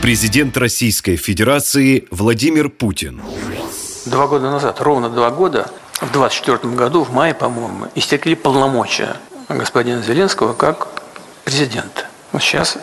Президент Российской Федерации Владимир Путин. 2 года назад, ровно 2 года, в 2024 году, в мае, по-моему, истекли полномочия господина Зеленского как президента. Вот сейчас,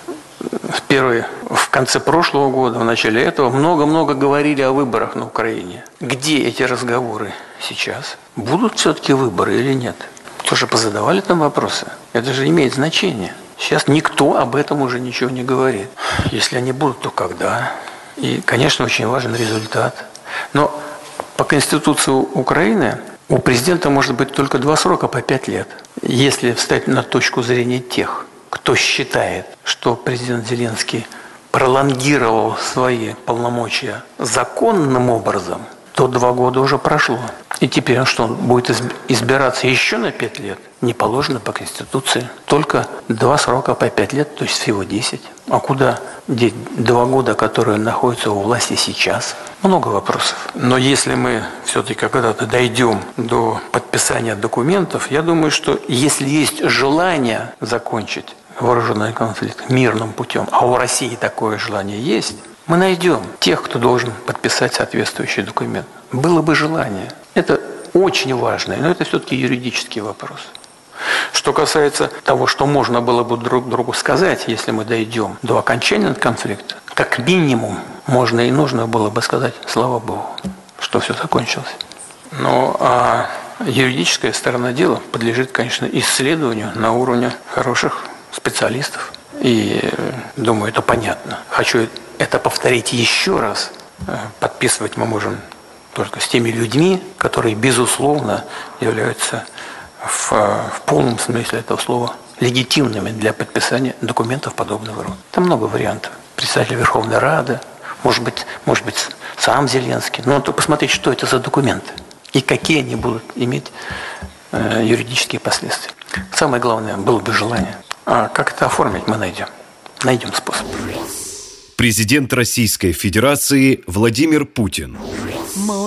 в конце прошлого года, в начале этого, много-много говорили о выборах на Украине. Где эти разговоры сейчас? Будут все-таки выборы или нет? Тоже позадавали там вопросы. Это же имеет значение. Сейчас никто об этом уже ничего не говорит. Если они будут, то когда? И, конечно, очень важен результат. Но по Конституции Украины у президента может быть только 2 срока по 5 лет. Если встать на точку зрения тех, кто считает, что президент Зеленский пролонгировал свои полномочия законным образом, то 2 года уже прошло. И теперь он будет избираться еще на 5 лет? Не положено по Конституции. Только 2 срока по 5 лет, то есть всего 10. А куда деть 2 года, которые находятся у власти сейчас? Много вопросов. Но если мы все-таки когда-то дойдем до подписания документов, я думаю, что если есть желание закончить вооруженный конфликт мирным путем, а у России такое желание есть, мы найдем тех, кто должен подписать соответствующий документ. Было бы желание. Это очень важно, но это все-таки юридический вопрос. Что касается того, что можно было бы друг другу сказать, если мы дойдем до окончания конфликта, как минимум можно и нужно было бы сказать: слава Богу, что все закончилось. А юридическая сторона дела подлежит, конечно, исследованию на уровне хороших специалистов. И думаю, это понятно. Хочу это повторить еще раз. Подписывать мы можем только с теми людьми, которые, безусловно, являются в полном смысле этого слова легитимными для подписания документов подобного рода. Там много вариантов. Председатель Верховной Рады, может быть, сам Зеленский. Но то посмотреть, что это за документы и какие они будут иметь юридические последствия. Самое главное, было бы желание. А как это оформить, мы найдем. Найдем способ. Президент Российской Федерации Владимир Путин.